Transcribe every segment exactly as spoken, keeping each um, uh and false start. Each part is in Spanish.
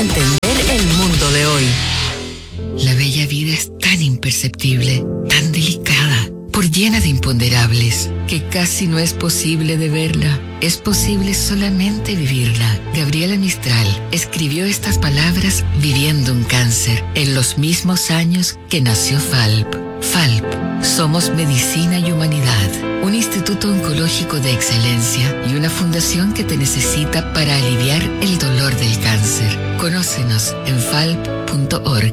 entender el mundo de hoy. La bella vida es tan imperceptible, tan delicada, por llena de imponderables, que casi no es posible de verla. Es posible solamente vivirla. Gabriela Mistral escribió estas palabras viviendo un cáncer en los mismos años que nació Falp. Falp, somos medicina y humanidad, un instituto oncológico de excelencia y una fundación que te necesita para aliviar el dolor del cáncer. Conócenos en falp punto org.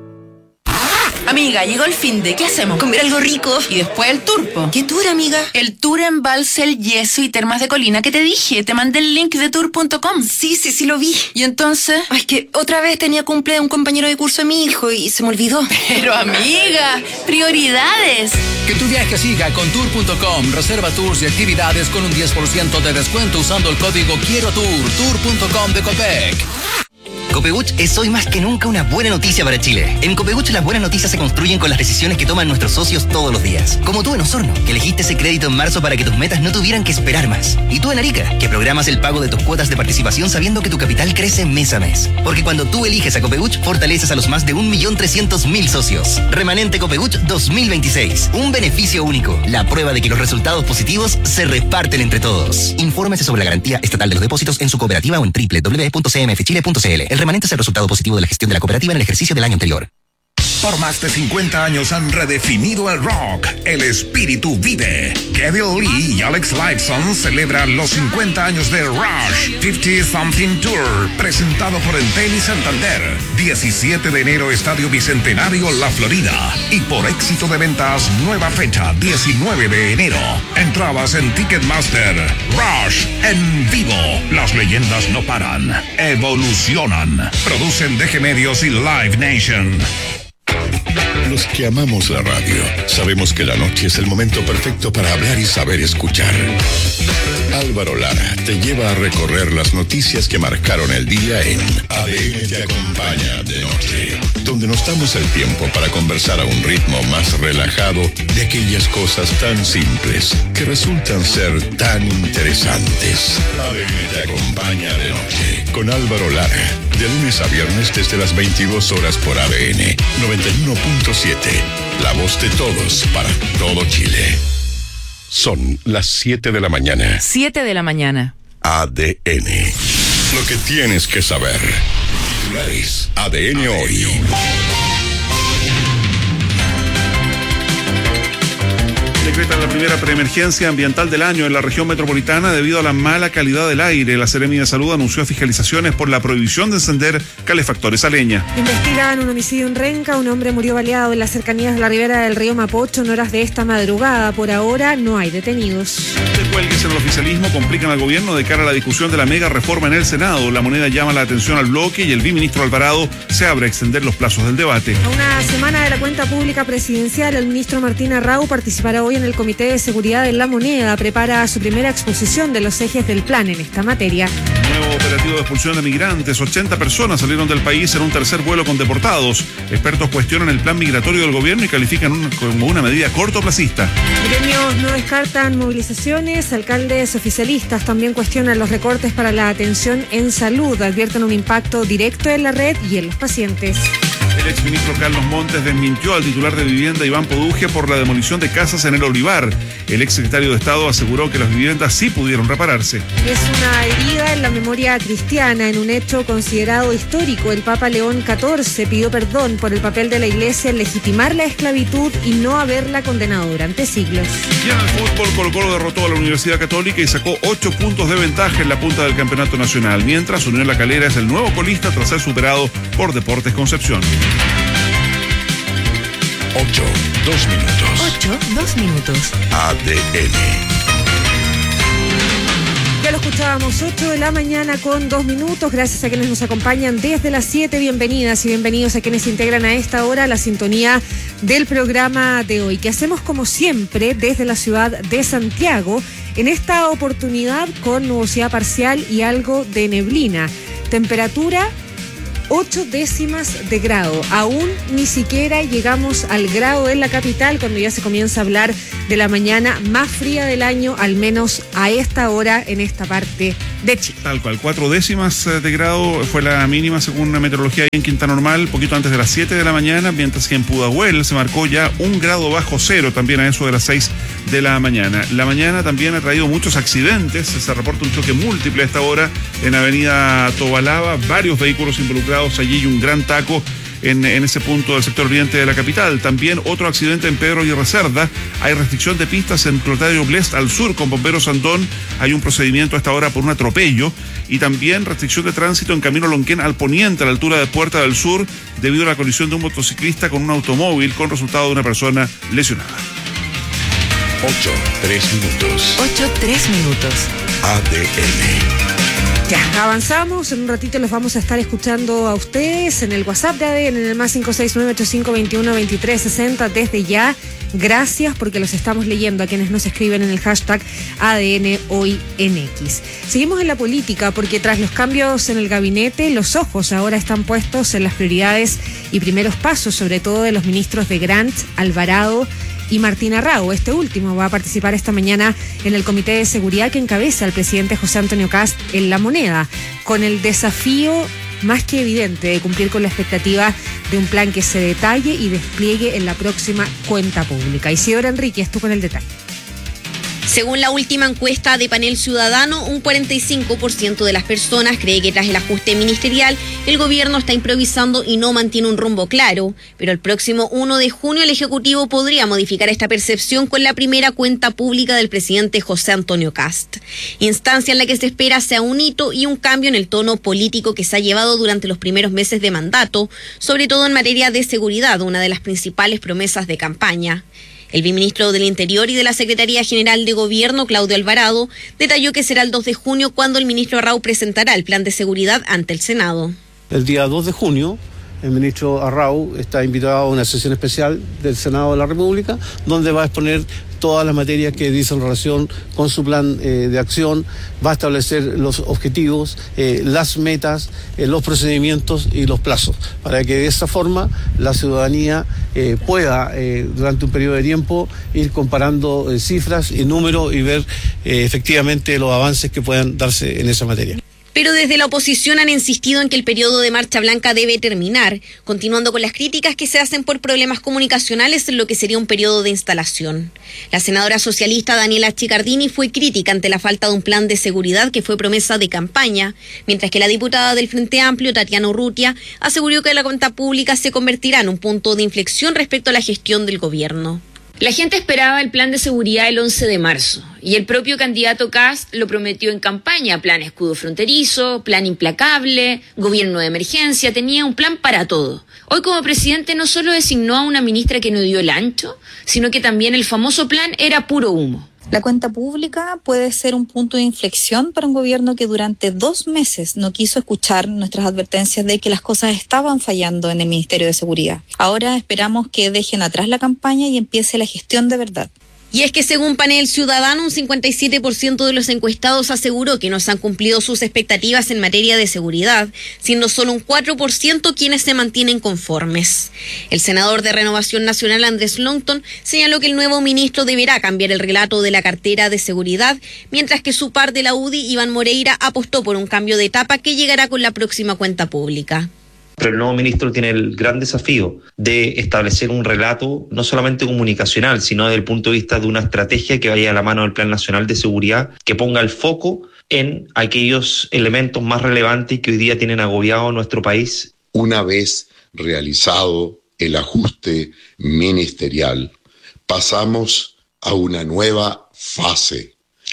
Amiga, llegó el fin de, ¿qué hacemos? Comer algo rico. Y después el tour, po. ¿Qué tour, amiga? El tour en Balsel, Yeso y Termas de Colina que te dije. Te mandé el link de tour punto com. Sí, sí, sí lo vi. ¿Y entonces? Ay, es que otra vez tenía cumple de un compañero de curso de mi hijo y se me olvidó. Pero, amiga, prioridades. Que tu viaje siga con tour punto com. Reserva tours y actividades con un diez por ciento de descuento usando el código Quiero Tour. tour punto com de Copec. Copebuch es hoy más que nunca una buena noticia para Chile. En Copebuch las buenas noticias se construyen con las decisiones que toman nuestros socios todos los días. Como tú en Osorno, que elegiste ese crédito en marzo para que tus metas no tuvieran que esperar más. Y tú en Arica, que programas el pago de tus cuotas de participación sabiendo que tu capital crece mes a mes. Porque cuando tú eliges a Copebuch, fortaleces a los más de un millón trescientos mil socios. Remanente Copebuch dos mil veintiséis. Un beneficio único. La prueba de que los resultados positivos se reparten entre todos. Infórmese sobre la garantía estatal de los depósitos en su cooperativa o en doble u doble u doble u punto c m f chile punto c l. El remanente es el resultado positivo de la gestión de la cooperativa en el ejercicio del año anterior. Por más de cincuenta años han redefinido el rock. El espíritu vive. Kevin Lee y Alex Lifeson celebran los cincuenta años de Rush cincuenta Something Tour, presentado por Entel y Santander. diecisiete de enero, Estadio Bicentenario, La Florida. Y por éxito de ventas, nueva fecha, diecinueve de enero. Entradas en Ticketmaster. Rush en vivo. Las leyendas no paran. Evolucionan. Producen D G Medios y Live Nation. Los que amamos la radio, sabemos que la noche es el momento perfecto para hablar y saber escuchar. Álvaro Lara te lleva a recorrer las noticias que marcaron el día en A D N Te Acompaña de Noche, donde nos damos el tiempo para conversar a un ritmo más relajado de aquellas cosas tan simples que resultan ser tan interesantes. A D N Te Acompaña de Noche con Álvaro Lara, de lunes a viernes desde las veintidós horas por A D N noventa y uno punto siete, la voz de todos para todo Chile. Son las siete de la mañana. siete de la mañana. A D N. Lo que tienes que saber. Titulares. A D N hoy. Decretan la primera preemergencia ambiental del año en la región metropolitana debido a la mala calidad del aire. La Seremi de Salud anunció fiscalizaciones por la prohibición de encender calefactores a leña. Investigan un homicidio en Renca. Un hombre murió baleado en las cercanías de la ribera del río Mapocho en horas de esta madrugada. Por ahora no hay detenidos. Descuelgues en el oficialismo complican al gobierno de cara a la discusión de la mega reforma en el Senado. La Moneda llama la atención al bloque y el biministro Alvarado se abre a extender los plazos del debate. A una semana de la cuenta pública presidencial, el ministro Martín Arrau participará hoy en el Comité de Seguridad de la Moneda. Prepara su primera exposición de los ejes del plan en esta materia. Nuevo operativo de expulsión de migrantes. ochenta personas salieron del país en un tercer vuelo con deportados. Expertos cuestionan el plan migratorio del gobierno y califican una, como una medida cortoplacista. Gremios no descartan movilizaciones. Alcaldes oficialistas también cuestionan los recortes para la atención en salud. Advierten un impacto directo en la red y en los pacientes. El exministro Carlos Montes desmintió al titular de vivienda Iván Poduje por la demolición de casas en el Olivar. El exsecretario de Estado aseguró que las viviendas sí pudieron repararse. Es una herida en la memoria cristiana. En un hecho considerado histórico, el Papa León catorce pidió perdón por el papel de la Iglesia en legitimar la esclavitud y no haberla condenado durante siglos. Y en el fútbol, Colo-Colo derrotó a la Universidad Católica y sacó ocho puntos de ventaja en la punta del campeonato nacional, mientras Unión La Calera es el nuevo colista tras ser superado por Deportes Concepción. Ocho, dos minutos. Ocho, dos minutos. A D N. Ya lo escuchábamos, ocho de la mañana con dos minutos. Gracias a quienes nos acompañan desde las siete. Bienvenidas y bienvenidos a quienes se integran a esta hora la sintonía del programa de hoy, que hacemos como siempre desde la ciudad de Santiago, en esta oportunidad con nubosidad parcial y algo de neblina. Temperatura ocho décimas de grado. Aún ni siquiera llegamos al grado en la capital cuando ya se comienza a hablar de la mañana más fría del año, al menos a esta hora en esta parte de Chile. Tal cual, cuatro décimas de grado fue la mínima según la meteorología ahí en Quinta Normal, poquito antes de las siete de la mañana, mientras que en Pudahuel se marcó ya un grado bajo cero, también a eso de las seis de la mañana. La mañana también ha traído muchos accidentes, se reporta un choque múltiple a esta hora en Avenida Tobalaba, varios vehículos involucrados allí y un gran taco En, en ese punto del sector oriente de la capital. También otro accidente en Pedro Aguirre Cerda. Hay restricción de pistas en Clotario Blest al sur con Bomberos Andón. Hay un procedimiento a esta hora por un atropello. Y también restricción de tránsito en Camino Lonquén al poniente, a la altura de Puerta del Sur, debido a la colisión de un motociclista con un automóvil con resultado de una persona lesionada. ocho, tres minutos. ocho, tres minutos. A D N. Ya, avanzamos, en un ratito los vamos a estar escuchando a ustedes en el WhatsApp de A D N, en el más cinco seis nueve ocho cinco dos uno dos tres seis cero. Desde ya, gracias porque los estamos leyendo a quienes nos escriben en el hashtag A D N Hoy en X. Seguimos en la política porque tras los cambios en el gabinete, los ojos ahora están puestos en las prioridades y primeros pasos, sobre todo de los ministros de Grant, Alvarado y Martín Arrau. Este último va a participar esta mañana en el comité de seguridad que encabeza el presidente José Antonio Kast en La Moneda, con el desafío más que evidente de cumplir con la expectativa de un plan que se detalle y despliegue en la próxima cuenta pública. Isidora Enríquez, tú con el detalle. Según la última encuesta de Panel Ciudadano, un cuarenta y cinco por ciento de las personas cree que tras el ajuste ministerial, el gobierno está improvisando y no mantiene un rumbo claro. Pero el próximo uno de junio el Ejecutivo podría modificar esta percepción con la primera cuenta pública del presidente José Antonio Kast. Instancia en la que se espera sea un hito y un cambio en el tono político que se ha llevado durante los primeros meses de mandato, sobre todo en materia de seguridad, una de las principales promesas de campaña. El viceministro del Interior y de la Secretaría General de Gobierno, Claudio Alvarado, detalló que será el dos de junio cuando el ministro Arrau presentará el plan de seguridad ante el Senado. El día dos de junio, el ministro Arrau está invitado a una sesión especial del Senado de la República, donde va a exponer todas las materias que dicen relación con su plan eh, de acción, va a establecer los objetivos, eh, las metas, eh, los procedimientos y los plazos, para que de esa forma la ciudadanía eh, pueda eh, durante un periodo de tiempo ir comparando eh, cifras y números y ver eh, efectivamente los avances que puedan darse en esa materia. Pero desde la oposición han insistido en que el periodo de marcha blanca debe terminar, continuando con las críticas que se hacen por problemas comunicacionales en lo que sería un periodo de instalación. La senadora socialista Daniela Chicardini fue crítica ante la falta de un plan de seguridad que fue promesa de campaña, mientras que la diputada del Frente Amplio, Tatiana Urrutia, aseguró que la cuenta pública se convertirá en un punto de inflexión respecto a la gestión del gobierno. La gente esperaba el plan de seguridad el once de marzo y el propio candidato Kast lo prometió en campaña: plan escudo fronterizo, plan implacable, gobierno de emergencia, tenía un plan para todo. Hoy como presidente no solo designó a una ministra que no dio el ancho, sino que también el famoso plan era puro humo. La cuenta pública puede ser un punto de inflexión para un gobierno que durante dos meses no quiso escuchar nuestras advertencias de que las cosas estaban fallando en el Ministerio de Seguridad. Ahora esperamos que dejen atrás la campaña y empiece la gestión de verdad. Y es que según Panel Ciudadano, un cincuenta y siete por ciento de los encuestados aseguró que no se han cumplido sus expectativas en materia de seguridad, siendo solo un cuatro por ciento quienes se mantienen conformes. El senador de Renovación Nacional, Andrés Longton, señaló que el nuevo ministro deberá cambiar el relato de la cartera de seguridad, mientras que su par de la U D I, Iván Moreira, apostó por un cambio de etapa que llegará con la próxima cuenta pública. Pero el nuevo ministro tiene el gran desafío de establecer un relato no solamente comunicacional, sino desde el punto de vista de una estrategia que vaya a la mano del Plan Nacional de Seguridad, que ponga el foco en aquellos elementos más relevantes que hoy día tienen agobiado a nuestro país. Una vez realizado el ajuste ministerial, pasamos a una nueva fase,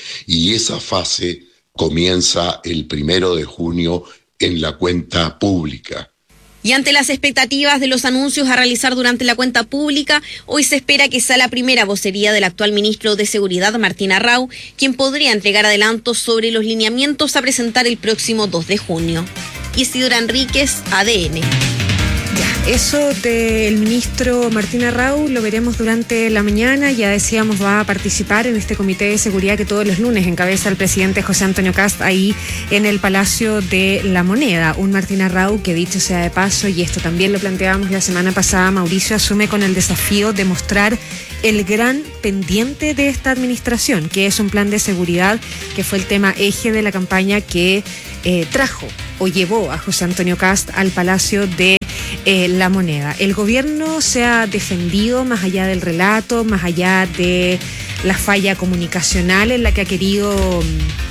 y esa fase comienza el primero de junio en la cuenta pública. Y ante las expectativas de los anuncios a realizar durante la cuenta pública, hoy se espera que sea la primera vocería del actual ministro de Seguridad, Martín Arrau, quien podría entregar adelantos sobre los lineamientos a presentar el próximo dos de junio. Isidora Enríquez, A D N. Ya. Eso del ministro Martín Arrau lo veremos durante la mañana. Ya decíamos, va a participar en este comité de seguridad que todos los lunes encabeza el presidente José Antonio Kast ahí en el Palacio de la Moneda. Un Martín Arrau que, dicho sea de paso, y esto también lo planteábamos la semana pasada, Mauricio, asume con el desafío de mostrar el gran pendiente de esta administración, que es un plan de seguridad que fue el tema eje de la campaña que eh, trajo o llevó a José Antonio Kast al Palacio de eh, la Moneda. El gobierno se ha defendido más allá del relato, más allá de la falla comunicacional en la que ha querido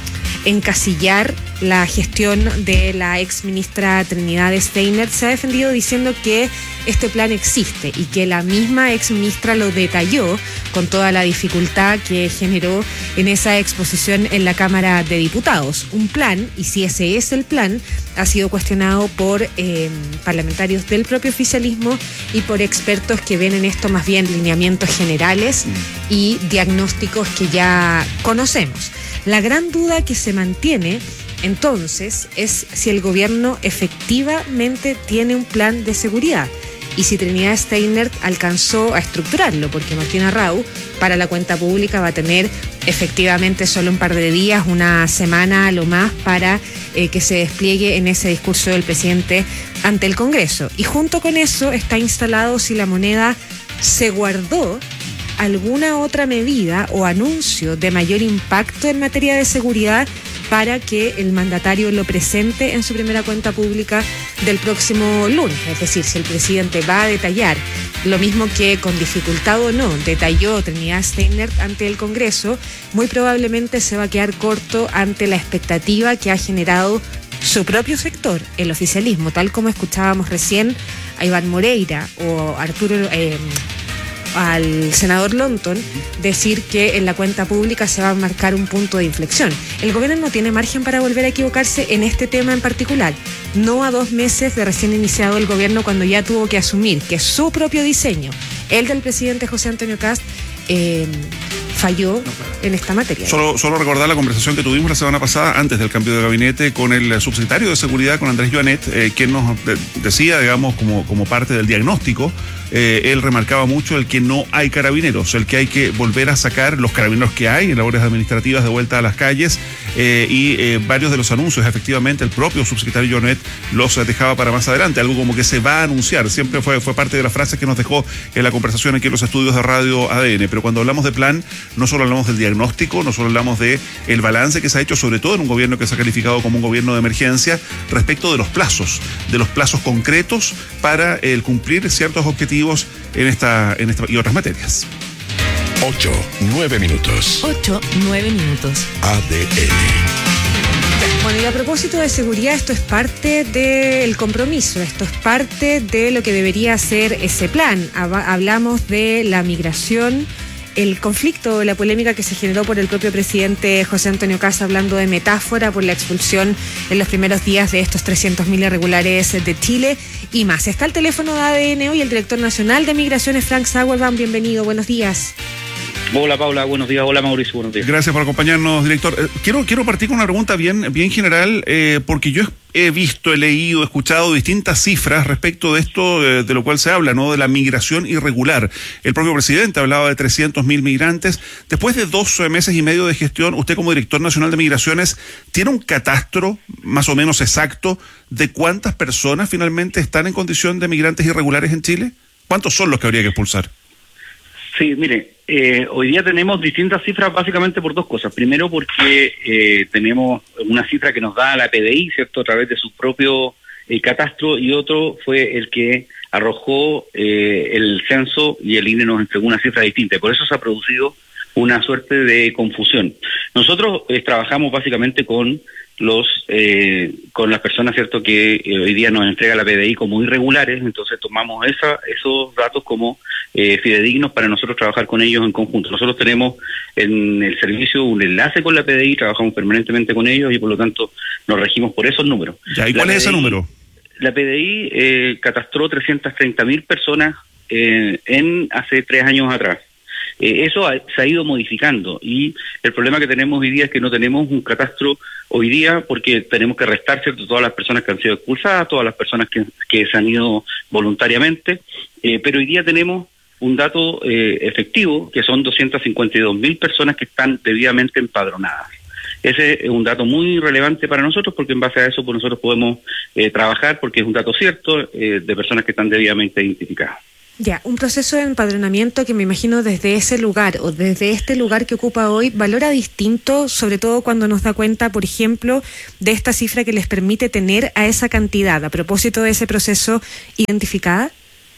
encasillar la gestión de la ex ministra Trinidad Steiner. Se ha defendido diciendo que este plan existe y que la misma ex ministra lo detalló con toda la dificultad que generó en esa exposición en la Cámara de Diputados. Un plan, y si ese es el plan, ha sido cuestionado por eh, parlamentarios del propio oficialismo y por expertos que ven en esto más bien lineamientos generales y diagnósticos que ya conocemos. La gran duda que se mantiene entonces es si el gobierno efectivamente tiene un plan de seguridad y si Trinidad Steiner alcanzó a estructurarlo, porque Martín Arrau para la cuenta pública va a tener efectivamente solo un par de días, una semana a lo más, para eh, que se despliegue en ese discurso del presidente ante el Congreso. Y junto con eso está instalado si la Moneda se guardó alguna otra medida o anuncio de mayor impacto en materia de seguridad para que el mandatario lo presente en su primera cuenta pública del próximo lunes. Es decir, si el presidente va a detallar lo mismo que con dificultad o no detalló Trinidad Steiner ante el Congreso, muy probablemente se va a quedar corto ante la expectativa que ha generado su propio sector, el oficialismo, tal como escuchábamos recién a Iván Moreira o Arturo... Eh, al senador Lonton decir que en la cuenta pública se va a marcar un punto de inflexión. El gobierno no tiene margen para volver a equivocarse en este tema en particular, no a dos meses de recién iniciado el gobierno, cuando ya tuvo que asumir que su propio diseño, el del presidente José Antonio Kast, eh, falló en esta materia. Solo, solo recordar la conversación que tuvimos la semana pasada, antes del cambio de gabinete, con el subsecretario de Seguridad, con Andrés Joanet, eh, quien nos de, decía, digamos, como, como parte del diagnóstico, eh, él remarcaba mucho el que no hay carabineros, el que hay que volver a sacar los carabineros que hay en labores administrativas de vuelta a las calles, eh, y eh, varios de los anuncios, efectivamente, el propio subsecretario Joanet los dejaba para más adelante, algo como que se va a anunciar, siempre fue, fue parte de las frases que nos dejó en la conversación aquí en los estudios de Radio A D N, pero cuando hablamos de plan, no solo hablamos del diagnóstico, no solo hablamos de el balance que se ha hecho, sobre todo en un gobierno que se ha calificado como un gobierno de emergencia, respecto de los plazos, de los plazos concretos para el cumplir ciertos objetivos en esta, en esta y otras materias. Ocho, nueve minutos. Ocho, nueve minutos. A D N. Bueno, y a propósito de seguridad, esto es parte del compromiso, esto es parte de lo que debería ser ese plan. Hablamos de la migración, el conflicto, la polémica que se generó por el propio presidente José Antonio Kast, hablando de metáfora por la expulsión en los primeros días de estos trescientos mil irregulares de Chile y más. Está el teléfono de A D N hoy el director nacional de Migraciones, Frank Sauerbaum. Bienvenido, buenos días. Hola Paula, buenos días. Hola Mauricio, buenos días. Gracias por acompañarnos, director. Eh, quiero, quiero partir con una pregunta bien, bien general, eh, porque yo he visto, he leído, he escuchado distintas cifras respecto de esto, eh, de lo cual se habla, ¿no? De la migración irregular. El propio presidente hablaba de trescientos mil migrantes. Después de dos meses y medio de gestión, usted como director nacional de Migraciones, ¿tiene un catastro más o menos exacto de cuántas personas finalmente están en condición de migrantes irregulares en Chile? ¿Cuántos son los que habría que expulsar? Sí, mire, eh, hoy día tenemos distintas cifras básicamente por dos cosas. Primero porque eh, tenemos una cifra que nos da la P D I, ¿cierto?, a través de su propio eh, catastro, y otro fue el que arrojó eh, el censo, y el I N E nos entregó una cifra distinta. Por eso se ha producido una suerte de confusión. Nosotros eh, trabajamos básicamente con los eh, con las personas, cierto, que eh, hoy día nos entrega la P D I como irregulares, entonces tomamos esa esos datos como eh, fidedignos para nosotros trabajar con ellos en conjunto. Nosotros tenemos en el servicio un enlace con la P D I, trabajamos permanentemente con ellos y por lo tanto nos regimos por esos números. Ya, ¿y cuál es ese número? La P D I eh, catastró trescientas treinta mil personas eh, en hace tres años atrás. Eh, eso ha, se ha ido modificando y el problema que tenemos hoy día es que no tenemos un catastro hoy día porque tenemos que restar, ¿cierto?, todas las personas que han sido expulsadas, todas las personas que, que se han ido voluntariamente, eh, pero hoy día tenemos un dato eh, efectivo que son doscientas cincuenta y dos mil personas que están debidamente empadronadas. Ese es un dato muy relevante para nosotros porque en base a eso pues nosotros podemos eh, trabajar porque es un dato cierto eh, de personas que están debidamente identificadas. Ya, un proceso de empadronamiento que me imagino desde ese lugar o desde este lugar que ocupa hoy valora distinto, sobre todo cuando nos da cuenta, por ejemplo, de esta cifra que les permite tener a esa cantidad, a propósito de ese proceso identificada.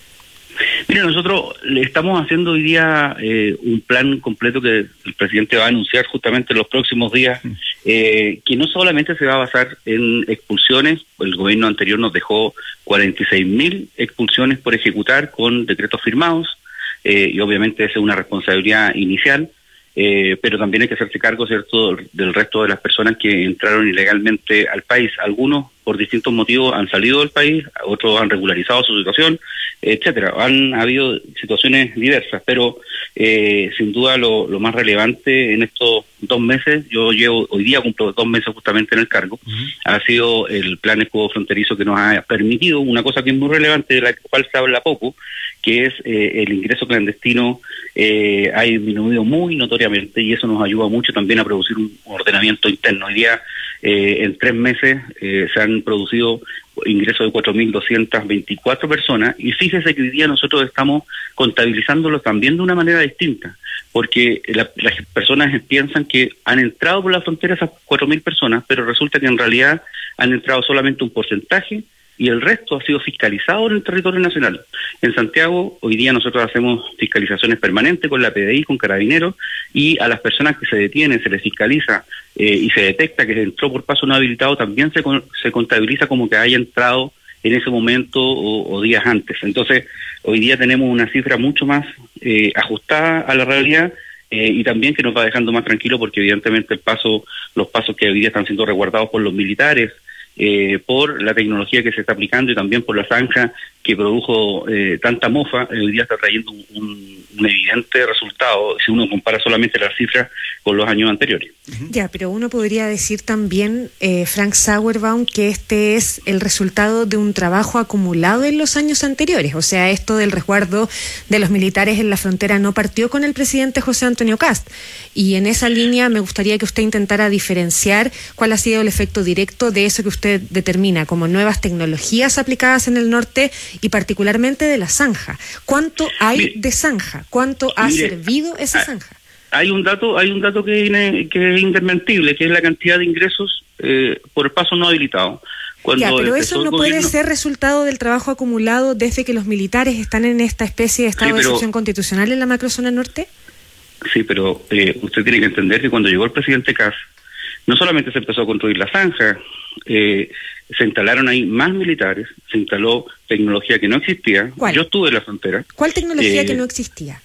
Mire, nosotros le estamos haciendo hoy día eh, un plan completo que el presidente va a anunciar justamente en los próximos días, eh, que no solamente se va a basar en expulsiones. El gobierno anterior nos dejó cuarenta y seis mil expulsiones por ejecutar con decretos firmados, eh, y obviamente esa es una responsabilidad inicial, eh, pero también hay que hacerse cargo, ¿cierto?, del resto de las personas que entraron ilegalmente al país. Algunos por distintos motivos han salido del país, otros han regularizado su situación, etcétera. Han habido situaciones diversas, pero eh, sin duda lo, lo más relevante en estos dos meses, yo llevo, hoy día cumplo dos meses justamente en el cargo, uh-huh. ha sido el plan escudo fronterizo que nos ha permitido una cosa que es muy relevante, de la cual se habla poco, que es eh, el ingreso clandestino eh, ha disminuido muy notoriamente y eso nos ayuda mucho también a producir un ordenamiento interno. Hoy día, eh, en tres meses, eh, se han producido ingresos de cuatro mil doscientas veinticuatro personas y fíjese que hoy día nosotros estamos contabilizándolo también de una manera distinta, porque la, las personas piensan que han entrado por la frontera esas cuatro mil personas, pero resulta que en realidad han entrado solamente un porcentaje y el resto ha sido fiscalizado en el territorio nacional. En Santiago, hoy día nosotros hacemos fiscalizaciones permanentes con la P D I, con Carabineros, y a las personas que se detienen, se les fiscaliza eh, y se detecta que entró por paso no habilitado, también se, se contabiliza como que haya entrado en ese momento o, o días antes. Entonces, hoy día tenemos una cifra mucho más eh, ajustada a la realidad, eh, y también que nos va dejando más tranquilo porque evidentemente el paso, los pasos que hoy día están siendo resguardados por los militares, Eh, por la tecnología que se está aplicando y también por la zanja que produjo eh, tanta mofa, hoy día está trayendo un, un, un evidente resultado si uno compara solamente las cifras con los años anteriores. Uh-huh. Ya, pero uno podría decir también, eh, Frank Sauerbaum, que este es el resultado de un trabajo acumulado en los años anteriores. O sea, esto del resguardo de los militares en la frontera no partió con el presidente José Antonio Kast. Y en esa línea me gustaría que usted intentara diferenciar cuál ha sido el efecto directo de eso que usted determina como nuevas tecnologías aplicadas en el norte y particularmente de la zanja. ¿Cuánto hay mire, de zanja? ¿Cuánto ha mire, servido esa hay, zanja? Hay un dato, hay un dato que, que es indesmentible, que es la cantidad de ingresos eh, por paso no habilitado. Cuando ya, pero eso no gobierno... puede ser resultado del trabajo acumulado desde que los militares están en esta especie de estado sí, pero... de excepción constitucional en la macrozona norte. Sí, pero eh, usted tiene que entender que cuando llegó el presidente Kast, no solamente se empezó a construir la zanja, eh, se instalaron ahí más militares, se instaló tecnología que no existía. ¿Cuál? Yo estuve en la frontera. ¿Cuál tecnología eh, que no existía?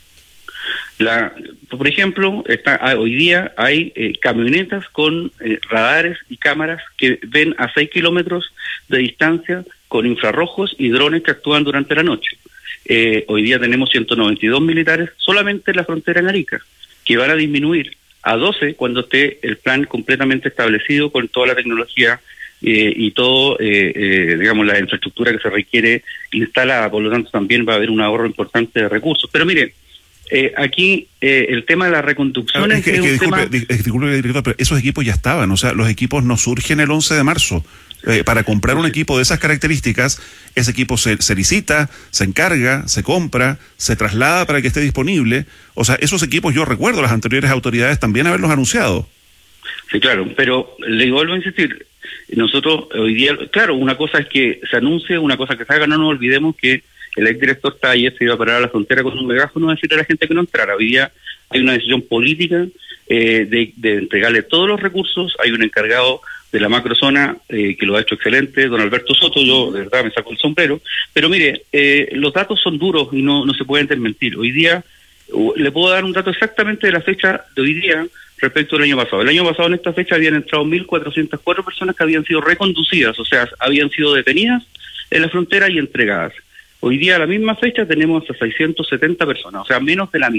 La, por ejemplo, está, hoy día hay eh, camionetas con eh, radares y cámaras que ven a seis kilómetros de distancia con infrarrojos y drones que actúan durante la noche. Eh, hoy día tenemos ciento noventa y dos militares solamente en la frontera en Arica, que van a disminuir a doce cuando esté el plan completamente establecido con toda la tecnología eh, y todo, eh, eh, digamos, la infraestructura que se requiere instalada. Por lo tanto, también va a haber un ahorro importante de recursos. Pero mire, eh, aquí eh, el tema de la reconducción es que, es que, es que disculpe, tema... disculpe, director, pero esos equipos ya estaban, o sea, los equipos no surgen el once de marzo. Eh, para comprar un equipo de esas características, ese equipo se, se licita, se encarga, se compra, se traslada para que esté disponible. O sea, esos equipos yo recuerdo las anteriores autoridades también haberlos anunciado. Sí, claro, pero le vuelvo a insistir, nosotros hoy día, claro, una cosa es que se anuncie, una cosa que se haga, no nos olvidemos que el exdirector Taller se iba a parar a la frontera con un megáfono a decirle a la gente que no entrara. Hoy día hay una decisión política eh, de, de entregarle todos los recursos, hay un encargado de la macrozona, eh, que lo ha hecho excelente, don Alberto Soto, yo de verdad me saco el sombrero, pero mire, eh, los datos son duros y no, no se pueden desmentir. Hoy día, uh, le puedo dar un dato exactamente de la fecha de hoy día respecto al año pasado. El año pasado en esta fecha habían entrado mil cuatrocientas cuatro personas que habían sido reconducidas, o sea, habían sido detenidas en la frontera y entregadas. Hoy día a la misma fecha tenemos a seiscientas setenta personas, o sea, menos de la mitad.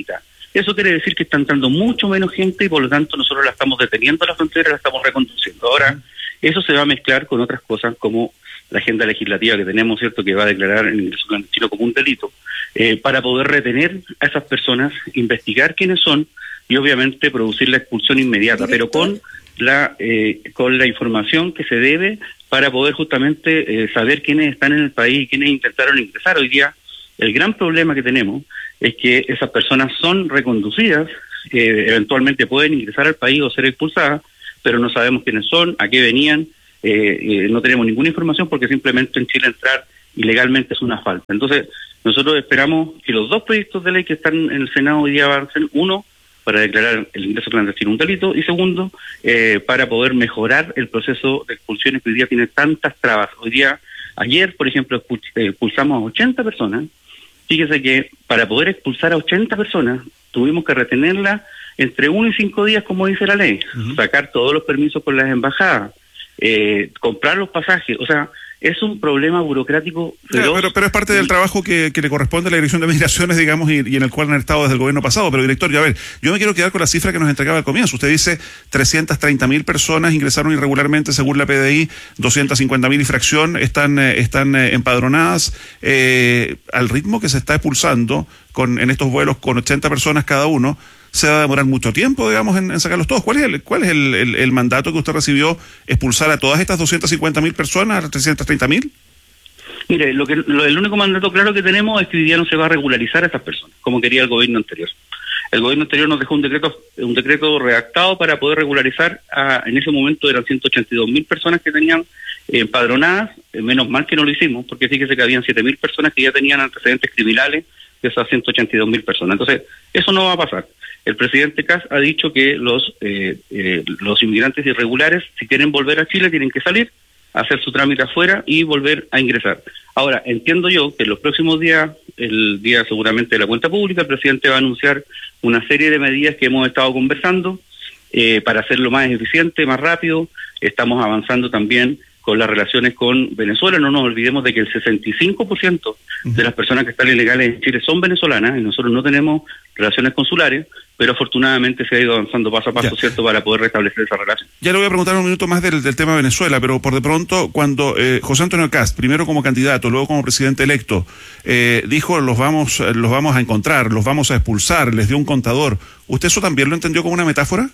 Eso quiere decir que está entrando mucho menos gente y por lo tanto nosotros la estamos deteniendo a la frontera, la estamos reconduciendo. Ahora, eso se va a mezclar con otras cosas como la agenda legislativa que tenemos, ¿cierto?, que va a declarar el ingreso clandestino como un delito, eh, para poder retener a esas personas, investigar quiénes son y obviamente producir la expulsión inmediata, pero con la eh, con la información que se debe para poder justamente eh, saber quiénes están en el país y quiénes intentaron ingresar. Hoy día el gran problema que tenemos es que esas personas son reconducidas, eh, eventualmente pueden ingresar al país o ser expulsadas, pero no sabemos quiénes son, a qué venían, eh, eh, no tenemos ninguna información porque simplemente en Chile entrar ilegalmente es una falta. Entonces, nosotros esperamos que los dos proyectos de ley que están en el Senado hoy día avancen, uno, para declarar el ingreso clandestino un delito, y segundo, eh, para poder mejorar el proceso de expulsiones que hoy día tiene tantas trabas. Hoy día, ayer, por ejemplo, expulsamos a ochenta personas. Fíjese que para poder expulsar a ochenta personas, tuvimos que retenerla entre uno y cinco días, como dice la ley, uh-huh. sacar todos los permisos por las embajadas, eh, comprar los pasajes, o sea, es un problema burocrático feroz. Claro, pero, pero es parte del trabajo que, que le corresponde a la Dirección de Migraciones, digamos, y, y en el cual han estado desde el gobierno pasado. Pero, director, ya a ver, yo me quiero quedar con la cifra que nos entregaba al comienzo. Usted dice trescientas treinta mil personas ingresaron irregularmente según la P D I, doscientas cincuenta mil y fracción están, eh, están eh, empadronadas. Eh, al ritmo que se está expulsando con en estos vuelos con ochenta personas cada uno, se va a demorar mucho tiempo, digamos, en, en sacarlos todos. ¿Cuál es el cuál es el, el, el mandato que usted recibió, expulsar a todas estas doscientas cincuenta mil personas, a trescientas treinta mil? Mire, lo que lo, el único mandato claro que tenemos es que hoy día no se va a regularizar a estas personas, como quería el gobierno anterior. El gobierno anterior nos dejó un decreto un decreto redactado para poder regularizar, a, en ese momento eran ciento ochenta y dos mil personas que tenían eh, empadronadas, eh, menos mal que no lo hicimos, porque fíjese que habían siete mil personas que ya tenían antecedentes criminales de esas ciento ochenta y dos mil personas. Entonces, eso no va a pasar. El presidente Kast ha dicho que los eh, eh, los inmigrantes irregulares, si quieren volver a Chile, tienen que salir, hacer su trámite afuera y volver a ingresar. Ahora, entiendo yo que en los próximos días, el día seguramente de la cuenta pública, el presidente va a anunciar una serie de medidas que hemos estado conversando eh, para hacerlo más eficiente, más rápido. Estamos avanzando también con las relaciones con Venezuela. No nos olvidemos de que el sesenta y cinco por ciento de las personas que están ilegales en Chile son venezolanas y nosotros no tenemos relaciones consulares, pero afortunadamente se ha ido avanzando paso a paso, ya. ¿cierto?, para poder restablecer esa relación. Ya le voy a preguntar un minuto más del, del tema de Venezuela, pero por de pronto, cuando eh, José Antonio Kast, primero como candidato, luego como presidente electo, eh, dijo los vamos, los vamos a encontrar, los vamos a expulsar, les dio un contador, ¿usted eso también lo entendió como una metáfora?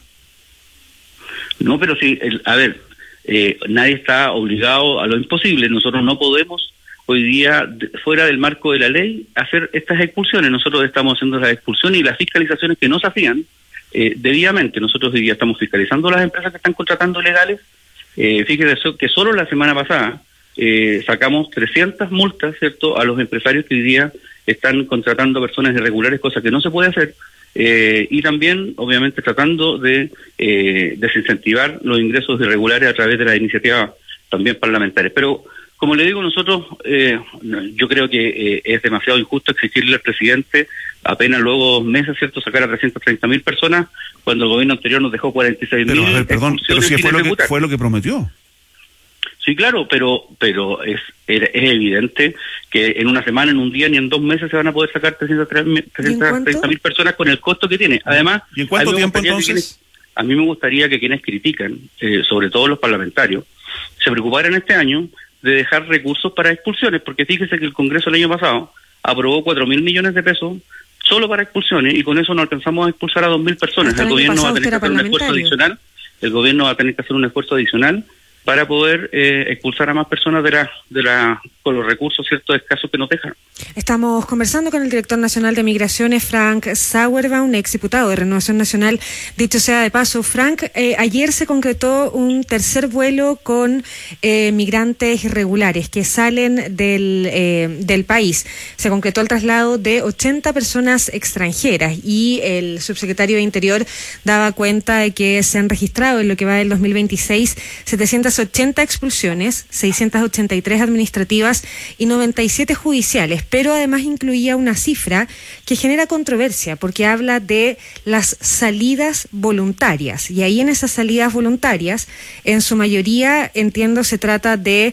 No, pero sí, el, a ver, eh, nadie está obligado a lo imposible. Nosotros no podemos hoy día, fuera del marco de la ley, hacer estas expulsiones. Nosotros estamos haciendo las expulsiones y las fiscalizaciones que no se hacían eh, debidamente. Nosotros hoy día estamos fiscalizando las empresas que están contratando ilegales. Eh, fíjese que solo la semana pasada eh, sacamos trescientas multas, ¿cierto?, a los empresarios que hoy día están contratando personas irregulares, cosa que no se puede hacer. Eh, y también, obviamente, tratando de eh, desincentivar los ingresos irregulares a través de las iniciativas también parlamentarias. Pero, como le digo, nosotros, eh, yo creo que eh, es demasiado injusto exigirle al presidente, apenas luego dos meses, ¿cierto?, sacar a trescientas treinta mil personas, cuando el gobierno anterior nos dejó cuarenta y seis mil. Pero, a ver, perdón, pero si fue lo, que, fue lo que prometió. Sí, claro, pero pero es es evidente que en una semana, en un día, ni en dos meses se van a poder sacar trescientas treinta mil personas con el costo que tiene. Además, ¿y en cuánto tiempo entonces? Quienes, a mí me gustaría que quienes critican, eh, sobre todo los parlamentarios, se preocuparan este año de dejar recursos para expulsiones, porque fíjese que el Congreso el año pasado aprobó cuatro mil millones de pesos solo para expulsiones y con eso no alcanzamos a expulsar a dos mil personas. El gobierno va a tener que hacer un esfuerzo adicional. El gobierno va a tener que hacer un esfuerzo adicional para poder eh, expulsar a más personas de la, de la, con los recursos, ciertos escasos que nos dejan. Estamos conversando con el director nacional de Migraciones, Frank Sauerbaum, ex diputado de Renovación Nacional. Dicho sea de paso, Frank, eh, ayer se concretó un tercer vuelo con eh, migrantes irregulares que salen del, eh, del país. Se concretó el traslado de ochenta personas extranjeras y el subsecretario de Interior daba cuenta de que se han registrado en lo que va del dos mil veintiséis setecientas ochenta expulsiones, seiscientas ochenta y tres administrativas y noventa y siete judiciales, pero además incluía una cifra que genera controversia porque habla de las salidas voluntarias y ahí en esas salidas voluntarias, en su mayoría, entiendo, se trata de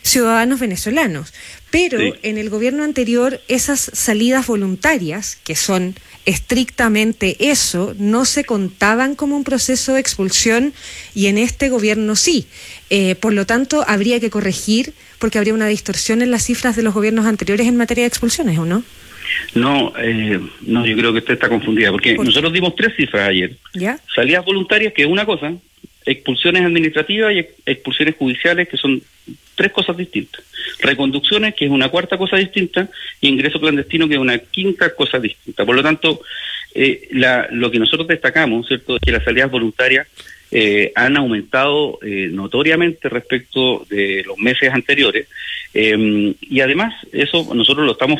ciudadanos venezolanos. Pero sí. En el gobierno anterior esas salidas voluntarias, que son estrictamente eso, no se contaban como un proceso de expulsión y en este gobierno sí. Eh, por lo tanto, habría que corregir porque habría una distorsión en las cifras de los gobiernos anteriores en materia de expulsiones, ¿o no? No, eh, no, yo creo que usted está confundida, porque ¿Por? nosotros dimos tres cifras ayer. ¿Ya? Salidas voluntarias, que es una cosa, expulsiones administrativas y expulsiones judiciales, que son tres cosas distintas. Reconducciones, que es una cuarta cosa distinta, y ingreso clandestino, que es una quinta cosa distinta. Por lo tanto, eh, la, lo que nosotros destacamos, ¿cierto?, es que las salidas voluntarias eh, han aumentado eh, notoriamente respecto de los meses anteriores, eh, y además eso nosotros lo estamos